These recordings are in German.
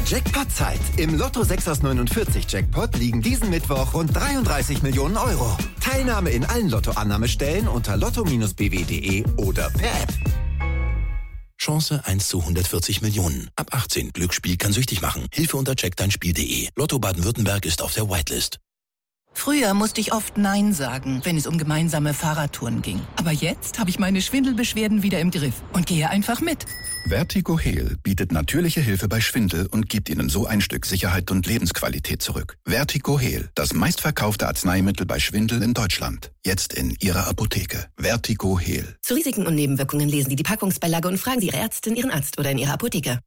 Jackpot-Zeit. Im Lotto 6 aus 49 Jackpot liegen diesen Mittwoch rund 33 Millionen Euro. Teilnahme in allen Lotto-Annahmestellen unter lotto-bw.de oder per App. Chance 1 zu 140 Millionen. Ab 18. Glücksspiel kann süchtig machen. Hilfe unter checkdeinspiel.de. Lotto Baden-Württemberg ist auf der Whitelist. Früher musste ich oft Nein sagen, wenn es um gemeinsame Fahrradtouren ging. Aber jetzt habe ich meine Schwindelbeschwerden wieder im Griff und gehe einfach mit. Vertigo Heal bietet natürliche Hilfe bei Schwindel und gibt Ihnen so ein Stück Sicherheit und Lebensqualität zurück. Vertigo Heal, das meistverkaufte Arzneimittel bei Schwindel in Deutschland. Jetzt in Ihrer Apotheke. Vertigo Heal. Zu Risiken und Nebenwirkungen lesen Sie die Packungsbeilage und fragen Sie Ihre Ärztin, Ihren Arzt oder in Ihrer Apotheke.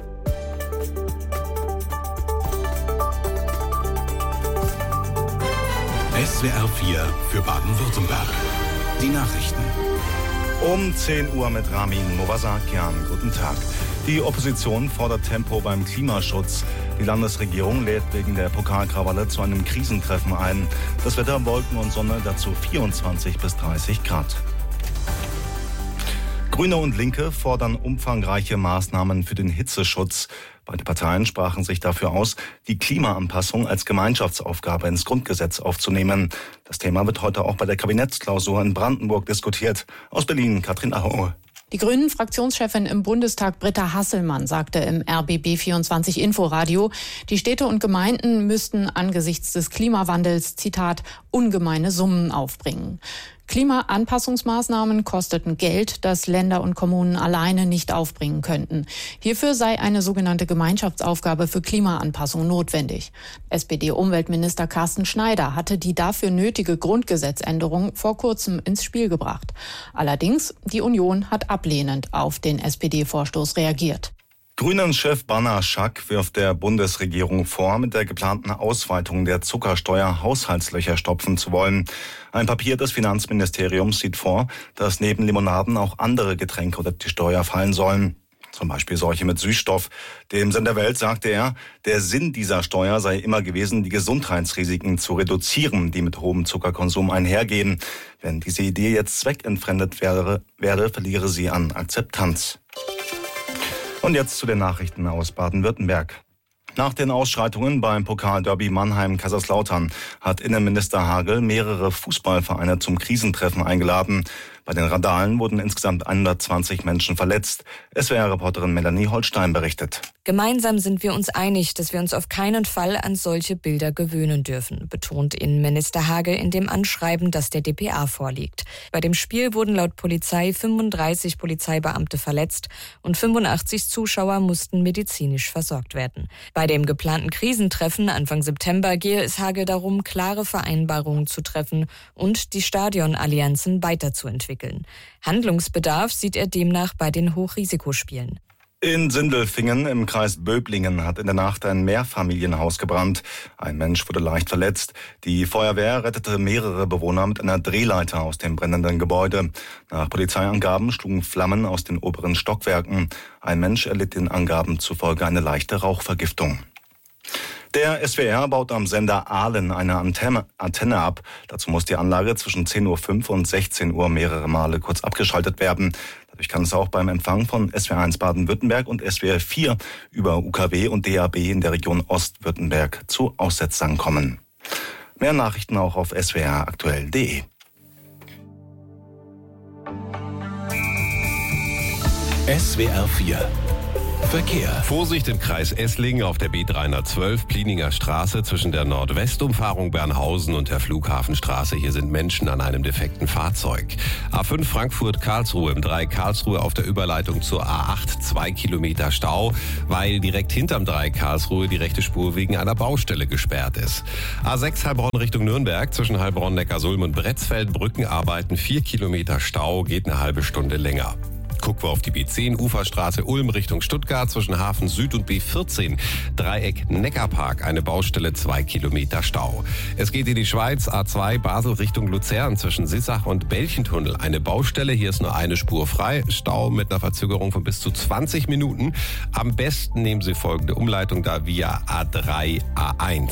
SWR 4 für Baden-Württemberg. Die Nachrichten. Um 10 Uhr mit Ramin Movasakian. Guten Tag. Die Opposition fordert Tempo beim Klimaschutz. Die Landesregierung lädt wegen der Pokalkrawalle zu einem Krisentreffen ein. Das Wetter, Wolken und Sonne, dazu 24 bis 30 Grad. Grüne und Linke fordern umfangreiche Maßnahmen für den Hitzeschutz. Beide Parteien sprachen sich dafür aus, die Klimaanpassung als Gemeinschaftsaufgabe ins Grundgesetz aufzunehmen. Das Thema wird heute auch bei der Kabinettsklausur in Brandenburg diskutiert. Aus Berlin, Katrin Aue. Die Grünen-Fraktionschefin im Bundestag Britta Hasselmann sagte im RBB24 Inforadio, die Städte und Gemeinden müssten angesichts des Klimawandels, Zitat, ungemeine Summen aufbringen. Klimaanpassungsmaßnahmen kosteten Geld, das Länder und Kommunen alleine nicht aufbringen könnten. Hierfür sei eine sogenannte Gemeinschaftsaufgabe für Klimaanpassung notwendig. SPD-Umweltminister Carsten Schneider hatte die dafür nötige Grundgesetzänderung vor kurzem ins Spiel gebracht. Allerdings, die Union hat ablehnend auf den SPD-Vorstoß reagiert. Grünen-Chef Bernhard Schack wirft der Bundesregierung vor, mit der geplanten Ausweitung der Zuckersteuer Haushaltslöcher stopfen zu wollen. Ein Papier des Finanzministeriums sieht vor, dass neben Limonaden auch andere Getränke unter die Steuer fallen sollen. Zum Beispiel solche mit Süßstoff. Dem Sender Welt sagte er, der Sinn dieser Steuer sei immer gewesen, die Gesundheitsrisiken zu reduzieren, die mit hohem Zuckerkonsum einhergehen. Wenn diese Idee jetzt zweckentfremdet werde, verliere sie an Akzeptanz. Und jetzt zu den Nachrichten aus Baden-Württemberg. Nach den Ausschreitungen beim Pokalderby Mannheim-Kaiserslautern hat Innenminister Hagel mehrere Fußballvereine zum Krisentreffen eingeladen. Bei den Randalen wurden insgesamt 120 Menschen verletzt. SWR-Reporterin Melanie Holstein berichtet. Gemeinsam sind wir uns einig, dass wir uns auf keinen Fall an solche Bilder gewöhnen dürfen, betont Innenminister Hagel in dem Anschreiben, das der dpa vorliegt. Bei dem Spiel wurden laut Polizei 35 Polizeibeamte verletzt und 85 Zuschauer mussten medizinisch versorgt werden. Bei dem geplanten Krisentreffen Anfang September gehe es Hagel darum, klare Vereinbarungen zu treffen und die Stadionallianzen weiterzuentwickeln. Handlungsbedarf sieht er demnach bei den Hochrisikospielen. In Sindelfingen im Kreis Böblingen hat in der Nacht ein Mehrfamilienhaus gebrannt. Ein Mensch wurde leicht verletzt. Die Feuerwehr rettete mehrere Bewohner mit einer Drehleiter aus dem brennenden Gebäude. Nach Polizeiangaben schlugen Flammen aus den oberen Stockwerken. Ein Mensch erlitt den Angaben zufolge eine leichte Rauchvergiftung. Der SWR baut am Sender Aalen eine Antenne ab. Dazu muss die Anlage zwischen 10.05 Uhr und 16 Uhr mehrere Male kurz abgeschaltet werden. Dadurch kann es auch beim Empfang von SWR1 Baden-Württemberg und SWR 4 über UKW und DAB in der Region Ostwürttemberg zu Aussetzern kommen. Mehr Nachrichten auch auf swraktuell.de. SWR 4 Verkehr. Vorsicht im Kreis Esslingen auf der B312 Plininger Straße zwischen der Nordwestumfahrung Bernhausen und der Flughafenstraße. Hier sind Menschen an einem defekten Fahrzeug. A5 Frankfurt-Karlsruhe im Dreieck Karlsruhe auf der Überleitung zur A8 2 Kilometer Stau, weil direkt hinterm Dreieck Karlsruhe die rechte Spur wegen einer Baustelle gesperrt ist. A6 Heilbronn Richtung Nürnberg zwischen Heilbronn, Neckarsulm und Bretzfeld Brückenarbeiten 4 Kilometer Stau, geht eine halbe Stunde länger. Gucken wir auf die B10 Uferstraße Ulm Richtung Stuttgart zwischen Hafen Süd und B14 Dreieck Neckarpark, eine Baustelle 2 Kilometer Stau. Es geht in die Schweiz, A2 Basel Richtung Luzern zwischen Sissach und Belchentunnel, eine Baustelle, hier ist nur eine Spur frei, Stau mit einer Verzögerung von bis zu 20 Minuten. Am besten nehmen Sie folgende Umleitung da via A3, A1.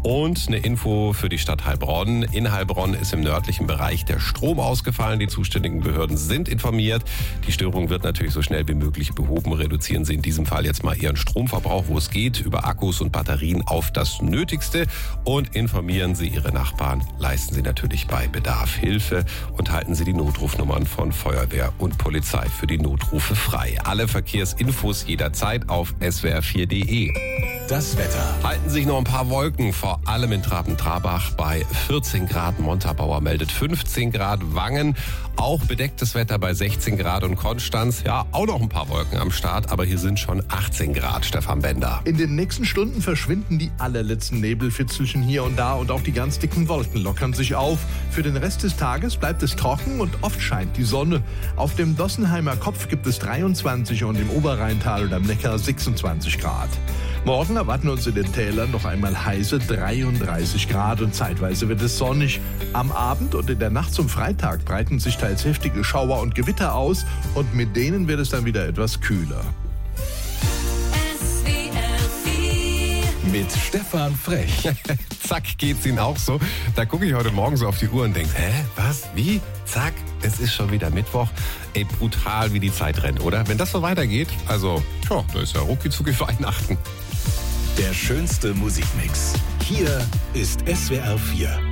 Und eine Info für die Stadt Heilbronn. In Heilbronn ist im nördlichen Bereich der Strom ausgefallen. Die zuständigen Behörden sind informiert. Die Störung wird natürlich so schnell wie möglich behoben. Reduzieren Sie in diesem Fall jetzt mal Ihren Stromverbrauch, wo es geht, über Akkus und Batterien auf das Nötigste. Und informieren Sie Ihre Nachbarn. Leisten Sie natürlich bei Bedarf Hilfe und halten Sie die Notrufnummern von Feuerwehr und Polizei für die Notrufe frei. Alle Verkehrsinfos jederzeit auf swr4.de. Das Wetter. Halten sich noch ein paar Wolken, vor allem in Traben-Trarbach bei 14 Grad. Montabaur meldet 15 Grad. Wangen, auch bedecktes Wetter bei 16 Grad. Und Konstanz, ja, auch noch ein paar Wolken am Start, aber hier sind schon 18 Grad. Stefan Bender. In den nächsten Stunden verschwinden die allerletzten Nebelfitzelchen hier und da und auch die ganz dicken Wolken lockern sich auf. Für den Rest des Tages bleibt es trocken und oft scheint die Sonne. Auf dem Dossenheimer Kopf gibt es 23 und im Oberrheintal und am Neckar 26 Grad. Morgen erwarten uns in den Tälern noch einmal heiße 33 Grad und zeitweise wird es sonnig. Am Abend und in der Nacht zum Freitag breiten sich teils heftige Schauer und Gewitter aus und mit denen wird es dann wieder etwas kühler. Mit Stefan Frech. Zack, geht's Ihnen auch so. Da gucke ich heute Morgen so auf die Uhr und denke, was, wie? Zack, es ist schon wieder Mittwoch. Ey, brutal, wie die Zeit rennt, oder? Wenn das so weitergeht, also, da ist ja rucki-zucki Weihnachten. Der schönste Musikmix. Hier ist SWR 4.